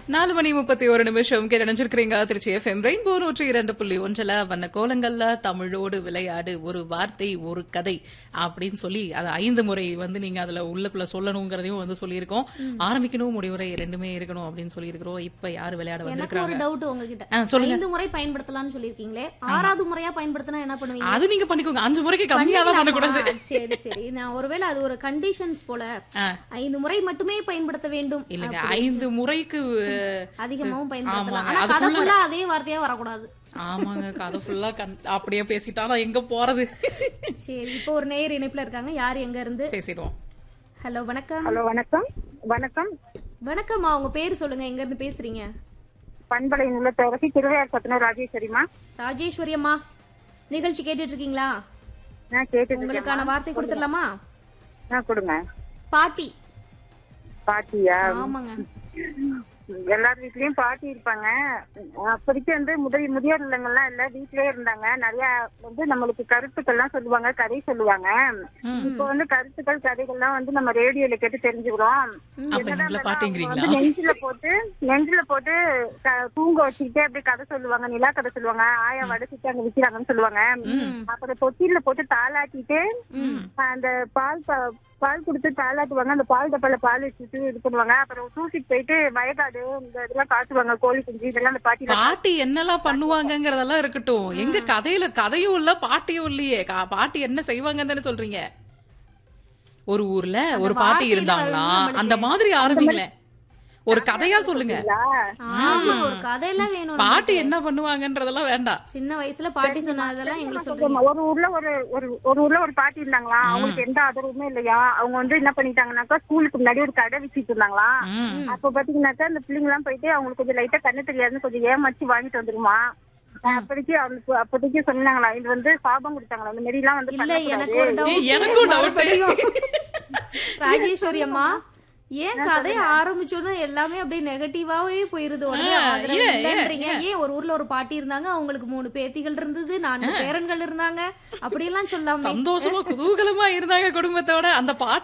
4:31 கேட்டு நினைச்சிருக்கிறீங்க. Trichy FM rainbow 102.1 வண்ண கோலங்கள்ல தமிழோடு விளையாடு ஒரு வார்த்தை ஒரு கதை அப்படின்னு சொல்லி அது 5 முறை நீங்க அதுல உள்ளுக்குள்ள சொல்லணுங்கிறதையும் சொல்லியிருக்கோம். ஆரம்பிக்கணும் முடிவுரை ரெண்டுமே இருக்கணும் அப்படின்னு சொல்லியிருக்கிறோம். இப்ப யாரு விளையாட வந்திருக்காங்க? ஒரு டவுட் உங்ககிட்ட. 5 முறை பயன்படுத்தலாம்னு சொல்லிருக்கீங்களே, 6வது முறையா பயன்படுத்தினா என்ன பண்ணுவீங்க? அது நீங்க பண்ணிக்கோங்க. 5 முறைக்கு கம்மியா தான் பண்ணக்கூடாது. சரி சரி, நான் ஒருவேளை அது ஒரு கண்டிஷன்ஸ் போல 5 முறை மட்டுமே பயன்படுத்த வேண்டும் இல்லங்க, 5 முறைக்கு அதிகமாவும் பயன்படுத்தலாம். ஆனா கதை ஃபுல்லா அதே வார்த்தையா வரக்கூடாது. ஆமாங்க, கதை ஃபுல்லா அப்படியே பேசிட்டா நான் எங்க போறது? சரி, இப்போ ஒரு நேயர் இணைப்புல இருக்காங்க. யார் எங்க இருந்து பேசிடுவோம்? ஹலோ வணக்கம். ஹலோ வணக்கம். வணக்கம் வணக்கம்மா, உங்க பேர் சொல்லுங்க, எங்க இருந்து பேசுறீங்க? பண்பலை நிலத்தரசி திருவையார் சத்தனூர் ராஜேஸ்வரிமா. ராஜேஸ்வரி அம்மா, நிகழ்ச்சி கேட்டுட்டு இருக்கீங்களா? நான் கேட்டு உங்களுக்கான வார்த்தை கொடுத்துடலாமா? கொடுங்க. பாட்டி. பாட்டியா? ஆமாங்க. எல்லார் வீட்லயும் பாட்டி இருப்பாங்க. அப்போதைக்கு முதியோர் இல்லங்கள்லாம் இல்ல, வீட்லயே இருந்தாங்க. நிறைய நம்மளுக்கு கருத்துக்கள்லாம் சொல்லுவாங்க, கதை சொல்லுவாங்க. இப்போ கருத்துக்கள் கதைகள்லாம் நம்ம ரேடியோல கேட்டு தெரிஞ்சுக்கிறோம். நெஞ்சில போட்டு தூங்க வச்சுக்கிட்டே அப்படியே கதை சொல்லுவாங்க, நிலா கதை சொல்லுவாங்க. ஆயா வடைச்சிட்டு அங்க விக்கிறாங்கன்னு சொல்லுவாங்க. அப்புறம் தொட்டில போட்டு தாளாட்டிட்டு அந்த பால் கொடுத்து தாளாட்டுவாங்க. அந்த பால் டப்பால பால் வச்சுட்டு இது பண்ணுவாங்க. அப்புறம் தூக்கிட்டு போயிட்டு வயக்காடு இதெல்லாம் காட்டுவாங்க, கோழி குஞ்சு இதெல்லாம். அந்த பாட்டி என்னெல்லாம் பண்ணுவாங்கங்கறதெல்லாம் இருக்கட்டும், எங்க கதையில கதையும் இல்ல பாட்டியும் இல்லையே. பாட்டி என்ன செய்வாங்கன்னு சொல்றீங்க? ஒரு ஊர்ல ஒரு பாட்டி இருந்தாங்களா, அந்த மாதிரி ஆரம்பிங்களே, ஒரு கதையா சொல்லுங்க. ஒரு கதையெல்லாம் வேணும். பாட்டி என்ன பண்ணுவாங்கன்றதெல்லாம் வேண்டாம். சின்ன வயசுல பாட்டி சொன்னதெல்லாம் எங்களுக்கு சொல்லுங்க. ஒரு ஊர்ல ஒரு பாட்டி இருந்தாங்களா, அவங்களுக்கு எந்த ஆதரவுமே இல்லையா. அவங்க என்ன பண்ணிட்டாங்கன்னாக்கா, ஸ்கூலுக்கு முன்னாடி ஒரு கடை வச்சுட்டு இருந்தாங்களா. அப்ப பாத்தீங்கன்னாக்கா அந்த பிள்ளைங்க எல்லாம் போயிட்டு அவங்களுக்கு கொஞ்சம் லைட்டா கண்ணு தெரியாதுன்னு கொஞ்சம் ஏமாச்சு வாங்கிட்டு வந்துருமா. அப்போதைக்கு சொன்னாங்களா, இது சாபம் கொடுத்தாங்களா, இந்த மாதிரி எல்லாம் இல்ல. எனக்கும் டவுட். ராஜேஸ்வரி அம்மா, ஏன் கதைய ஆரம்பிச்சோன்னு எல்லாமே அப்படியே நெகட்டிவாவே போயிருது? ஏன் ஒரு ஊர்ல ஒரு பாட்டி இருந்தாங்க, அவங்களுக்கு 3 பேத்திகள் இருந்தது, 4 பேரன்கள் இருந்தாங்க, அப்படி எல்லாம் சொல்லாம சந்தோஷமா குதூகலமா இருந்தாங்க குடும்பத்தோட. அந்த பாட்டி